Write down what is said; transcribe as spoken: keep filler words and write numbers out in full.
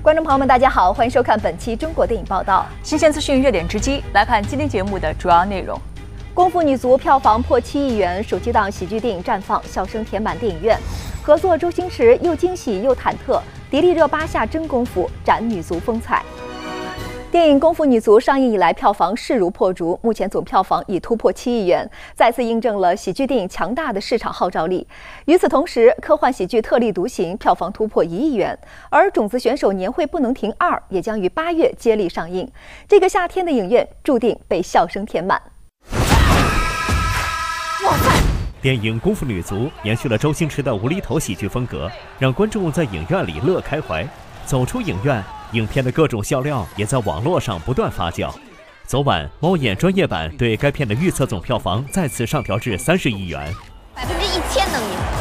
观众朋友们，大家好，欢迎收看本期中国电影报道， 新鲜资讯热点直击，来看今天节目的主要内容。 功夫女足票房破七亿元，暑期档喜剧电影绽放，笑声填满电影院。合作周星驰又惊喜又忐忑，迪丽热巴下真功夫，展女足风采。电影《功夫女足》上映以来，票房势如破竹，目前总票房已突破七亿元，再次印证了喜剧电影强大的市场号召力。与此同时，科幻喜剧《特立独行》票房突破一亿元，而《种子选手年会不能停二》也将于八月接力上映。这个夏天的影院注定被笑声填满。 哇塞！电影《功夫女足》延续了周星驰的无厘头喜剧风格，让观众在影院里乐开怀。走出影院，影片的各种笑料也在网络上不断发酵。昨晚，猫眼专业版对该片的预测总票房再次上调至三十亿元， 百分之一千能赢。